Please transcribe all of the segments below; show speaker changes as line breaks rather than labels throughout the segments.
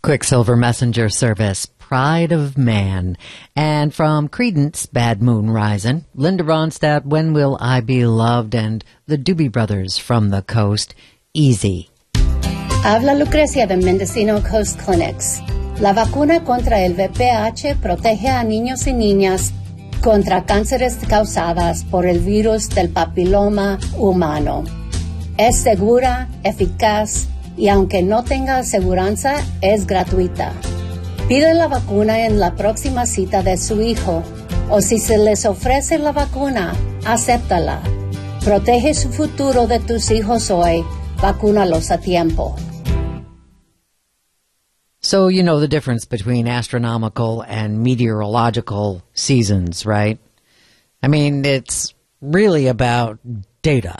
Quicksilver Messenger Service, Pride of Man. And from Creedence, Bad Moon Risin', Linda Ronstadt, When Will I Be Loved, and the Doobie Brothers from the Coast, Easy.
Habla Lucrecia de Mendocino Coast Clinics. La vacuna contra el VPH protege a niños y niñas contra cánceres causadas por el virus del papiloma humano. Es segura, eficaz y aunque no tenga aseguranza, es gratuita. Pide la vacuna en la próxima cita de su hijo o si se les ofrece la vacuna, acéptala. Protege su futuro de tus hijos hoy. Vacúnalos a tiempo.
So you know the difference between astronomical and meteorological seasons, right? I mean, it's really about data.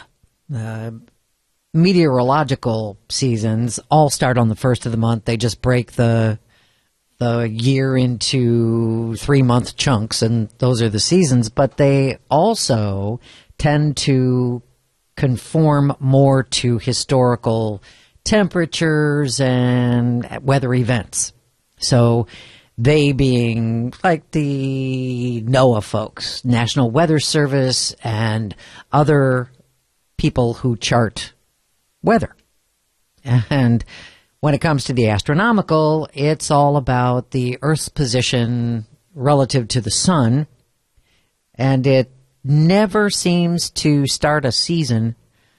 Meteorological seasons all start on the first of the month. They just break the year into 3-month chunks, and those are the seasons. But they also tend to conform more to historical temperatures and weather events. So they being like the NOAA folks, National Weather Service, and other people who chart weather. And when it comes to the astronomical, it's all about the Earth's position relative to the sun, and it never seems to start a season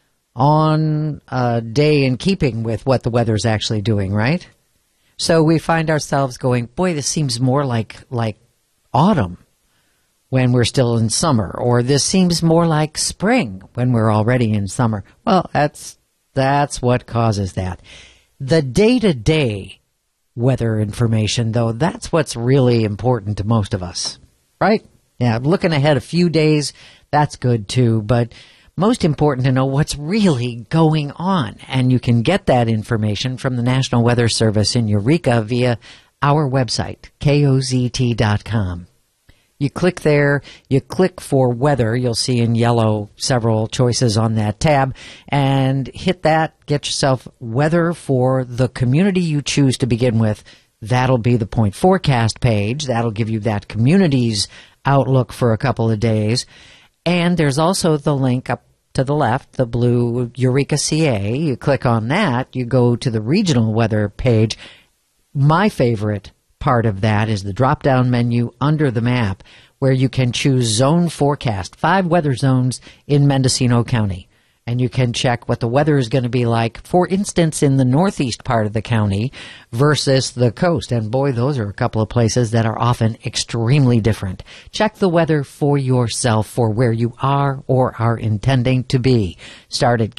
on a day in keeping with what the weather's actually doing, right? So we find ourselves going, boy, this seems more like autumn when we're still in summer, or this seems more like spring when we're already in summer. Well, that's what causes that. The day-to-day weather information, though, that's what's really important to most of us, right? Yeah, looking ahead a few days, that's good too, but most important to know what's really going on. And you can get that information from the National Weather Service in Eureka via our website, KOZT.com. You click there, you click for weather, you'll see in yellow several choices on that tab, and hit that, get yourself weather for the community you choose to begin with. That'll be the point forecast page. That'll give you that community's outlook for a couple of days. And there's also the link up to the left, the blue Eureka CA. You click on that, you go to the regional weather page. My favorite part of that is the drop-down menu under the map where you can choose zone forecast, 5 weather zones in Mendocino County. And you can check what the weather is going to be like, for instance, in the northeast part of the county versus the coast. And boy, those are a couple of places that are often extremely different. Check the weather for yourself for where you are or are intending to be. Start at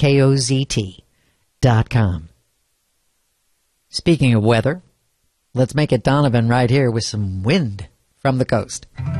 KOZT.com. Speaking of weather, let's make it Donovan right here with some wind from the coast.